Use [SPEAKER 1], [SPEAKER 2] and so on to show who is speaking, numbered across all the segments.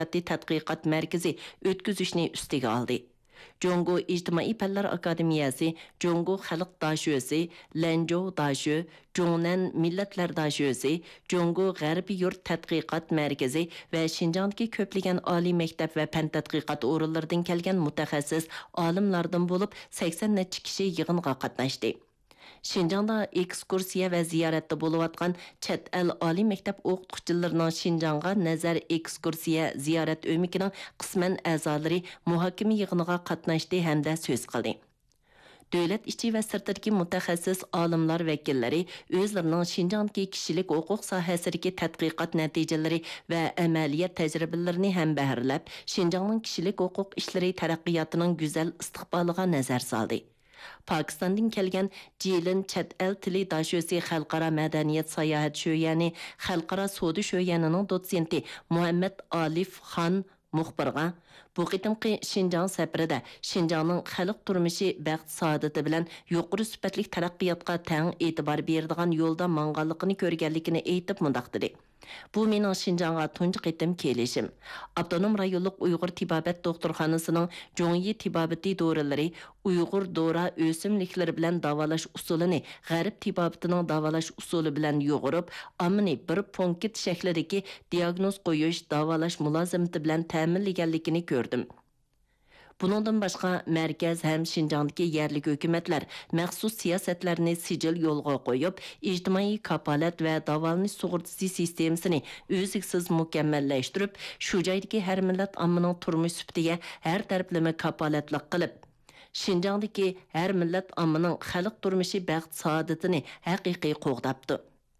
[SPEAKER 1] tadqiqot markazi o'tkazishni ustiga oldi. Jongo İctimai Fanlar Akademiyasi, Jongo Xalq Daşösi, Lanzhou Daşö, Zhongnan Millatlar Daşösi, Jongo G'arbiy yurt tadqiqot markazi va Şinjandagi ko'plagan oliy maktab va fan tadqiqot o'rinlaridan kelgan mutaxassis olimlardan bo'lib 80 necha kishi yig'inga qatnashdi. Şinjanda ekskursiya va ziyoratda bo'layotgan chet el oliy maktab o'qituvchilarining Şinjanga nazar ekskursiya ziyorat o'mikining qisman a'zolari muhokama yig'iniga qatnashdi hamda so'z qildi. Davlat ichi va sirtidagi mutaxassis olimlar vakillari o'zlarining Şinjandagi kishilik huquq sohasidagi tadqiqot natijalari va amaliyat tajribalarini ham bahrlab, Şinjangning kishilik huquq ishlari taraqqiyotining go'zal istiqboliga nazar soldi. Pakistandan kelgan Jilin Chet el tili daşösi xalqaro madaniyat sayohat sho'yani xalqaro savdo sho'yanining dotsenti Muhammad Alif Xon muxbirga bu qitimqi Şinjang safarida Şinjangning xalq turmushi baxt saodati bilan yuqori sifatli taraqqiyotga teng e'tibor beradigan yo'lda mang'anligini ko'rganligini aytib mundaq dedi. Bu mening Şinjangga tunji qitim kelishim. Avtonom rayonluq Uyg'ur tibobat doktorxonasining Jongyi tibobati dorilari Uyg'ur dora o'simliklari bilan davolash usulini G'arb tibobatining davolash usuli bilan yo'g'irib, amini bir punkit shaklidagi diagnoz qo'yish, davolash mulozimati bilan ta'minlaganligini ko'rdim. Buningdan boshqa markaz ham Şinjangdagi yerlik hukumatlar maxsus siyosatlarni sijil yo'lga qo'yib, ijtimoiy kapolat va davolanish sug'urtasi sistemasini o'ziksiz mukammallashtirib, shu joydagi har millat ommaning turmush sifatiga har taraflama kapolatlik qilib, Şinjangdagi har millat ommaning xalq turmushi baxt saodatini haqiqiy qo'g'dabdi.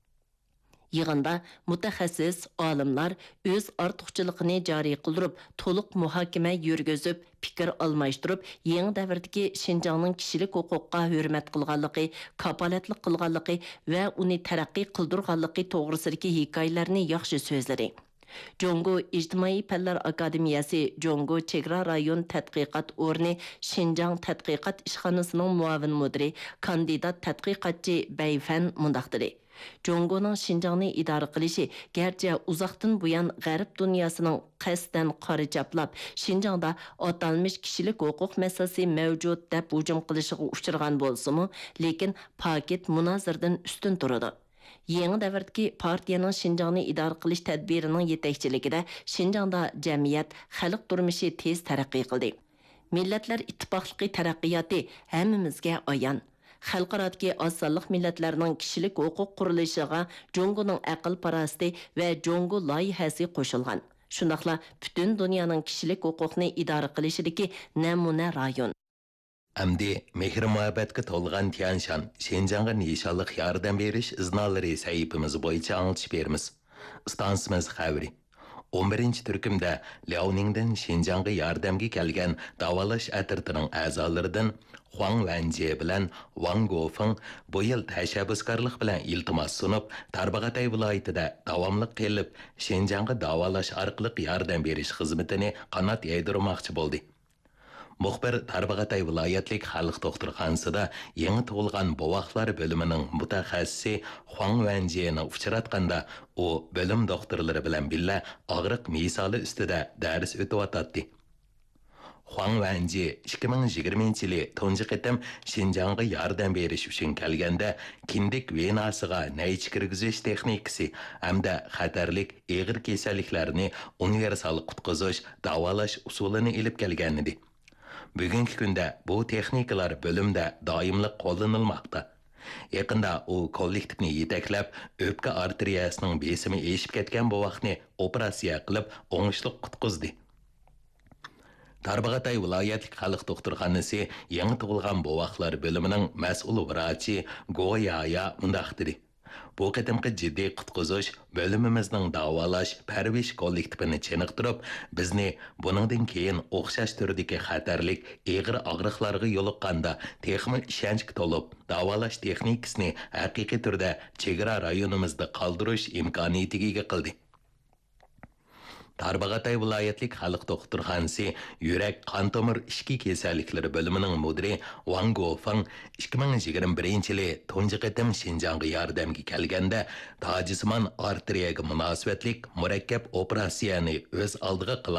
[SPEAKER 1] Yig'inda mutaxassis olimlar o'z ortiqchiligini joriy qildirib, to'liq muhokama yurgizib, fikr almashtirib, yangi davrdagi Şinjangning kishilik huquqqa hurmat qilganligi, kapolatlik qilganligi va uni taraqqiy qildirganligi to'g'risidagi hikoyalarni yaxshi so'zladi. Jongo İctimai Fanlar Akademiyasi Jongo Chegara rayon tadqiqot o'rni Şinjang tadqiqot ishxonasining muavin mudiri, kandidat tadqiqotchi Bayfan mundaq dedi. Jongoning Şinjangni idora qilishi garchi uzoqdan buyon g'arb dunyosining qasdan qora chaplab, Şinjangda atalmish kishilik huquq masalasi mavjud deb hujum qilishiga uchragan bo'lsa-mu, lekin paket munozirdan ustun turadi. Yangi davrdagi partiyaning Şinjangni idora qilish tadbirining yetakchiligida Şinjangda jamiyat, xalq turmushi tez taraqqiy qildi. Millatlar ittifoqligi taraqqiyoti hammamizga ayon. Xalqarodagi oz sonliq millatlarning kishilik huquq qurilishiga Jongoning aql parasti va Jongo loyihasi qo'shilgan. Shundaqla butun dunyoning kishilik huquqni idora qilishidagi namuna rayon.
[SPEAKER 2] Amdi mehr-muhabbatga to'lgan Tianshan Şinjangga nishonliq yordam berish iznolari sahifamiz bo'yicha anglitib beramiz. Stansimiz xabari 11 turkumda Liaoningdan Şinjangga yordamga kelgan davolash atirtining a'zolaridan Huang Wenjie bilan Wang Gofeng bu yil tashabbuskorlik bilan iltimos sunib, Tarbagatay viloyatida davomli qilib Şinjangga davolash orqali yordam berish xizmatini qanot yaydirmoqchi bo'ldi. Muxbir Tarbagatay viloyatlik xalq doktorxonasida yangi tug'ilgan bovoqlar bo'limining mutaxassisi Huang Wenjieni uchratganda, u bo'lim doktorlari bilan birga og'riq misoli ustida dars o'tayotdi. Huang Wenjie 2020-yili tunji qitim Şinjangga yordam berish uchun kelganda kindik venasiga naychi kirgizish texnikasi hamda xatarlik og'ir kasalliklarni universal qutqizish, davolash usulini ilib kelgan edi. Bugungi kunda bu texnikalar bo'limda doimli qo'llanilmoqda. Yaqinda u kollektivni yetaklab, o'pka arteriyasining besimi eshib ketgan bovoqni operatsiya qilib, o'ngishli qutqizdi. Tarbagatay viloyatlik xalq doktorxonasi yangi tug'ilgan bovoqlar bo'limining mas'ul vrachi Goyaya mundaq dedi. Bu qitimqi jiddiy qutqizish bo'limimizning davolash parvish kollektivini chiniqtirib, bizni buningdan keyin o'xshash turdagi xatarlik og'ir og'riqlarga yo'liqqanda texmi ishonchga to'lib, davolash texnikasini haqiqiy turda chegara rayonimizda qoldirish imkoniyatiga ega qildi. Tarbagatay viloyatlik xalq doktorxonasi yurak qon tomir ishki kasalliklari bo'limining mudiri Wang Gofeng 2021-yili tunji qitim Şinjangga yordamga kelganda tojismon arteriyaga munosabatlik murakkab operatsiyani o'z oldiga